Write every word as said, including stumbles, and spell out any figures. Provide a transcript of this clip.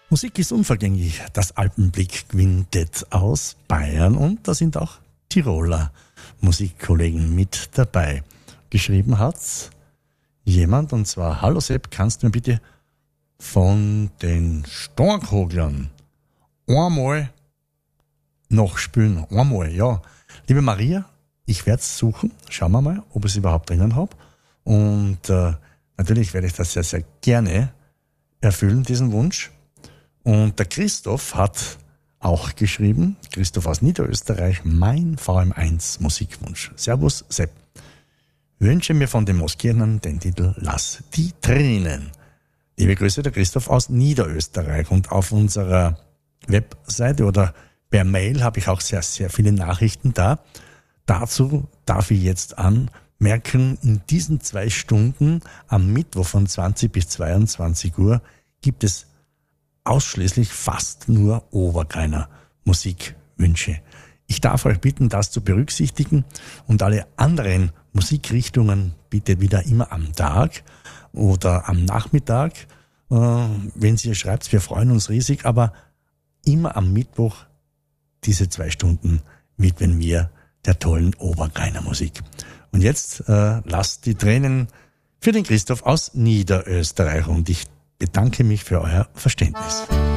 Musik ist unvergänglich, das Alpenblick-Quintett aus Bayern, und da sind auch Tiroler Musikkollegen mit dabei. Geschrieben hat's jemand, und zwar: Hallo Sepp, kannst du mir bitte von den Storkhoglern einmal nachspielen? Einmal, ja. Liebe Maria, ich werde es suchen. Schauen wir mal, ob ich es überhaupt drinnen habe. Und äh, natürlich werde ich das sehr, sehr gerne erfüllen, diesen Wunsch. Und der Christoph hat auch geschrieben, Christoph aus Niederösterreich, mein V M eins Musikwunsch. Servus Sepp. Wünsche mir von den Moskiernern den Titel Lass die Tränen. Liebe Grüße, der Christoph aus Niederösterreich. Und auf unserer Webseite oder per Mail habe ich auch sehr, sehr viele Nachrichten da. Dazu darf ich jetzt anmerken, in diesen zwei Stunden am Mittwoch von zwanzig bis zweiundzwanzig Uhr gibt es ausschließlich fast nur Obergreiner Musikwünsche. Ich darf euch bitten, das zu berücksichtigen, und alle anderen Musikrichtungen bitte wieder immer am Tag oder am Nachmittag. Äh, wenn ihr schreibt, wir freuen uns riesig, aber immer am Mittwoch diese zwei Stunden widmen wir der tollen Obergreiner Musik. Und jetzt äh, lasst die Tränen für den Christoph aus Niederösterreich, und ich bedanke mich für euer Verständnis.